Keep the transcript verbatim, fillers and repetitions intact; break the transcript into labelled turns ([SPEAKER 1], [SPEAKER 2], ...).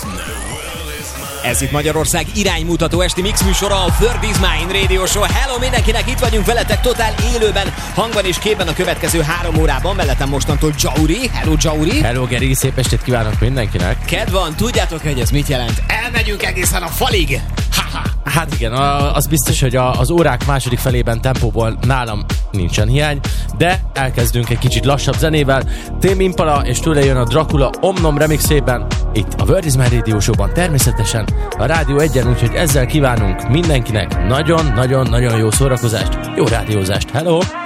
[SPEAKER 1] Ez itt Magyarország iránymutató esti mixműsora, a Word is Mine Radio Show. Hello mindenkinek, itt vagyunk veletek totál élőben, hangban és képben a következő három órában. Veletem mostantól Jauri. Hello Jauri.
[SPEAKER 2] Hello Geri, szép estét kívánok mindenkinek.
[SPEAKER 1] Kedv van, tudjátok, hogy ez mit jelent? Elmegyünk egészen a falig. Ha-ha.
[SPEAKER 2] Hát igen, az biztos, hogy az órák második felében tempóból nálam nincsen hiány, de elkezdünk egy kicsit lassabb zenével. Tame Impala és tőle jön a Dracula Omnom remixében, itt a Word is Mine Radio Show-ban, természetesen a Rádió egyen, úgyhogy ezzel kívánunk mindenkinek nagyon-nagyon-nagyon jó szórakozást, jó rádiózást. Hello!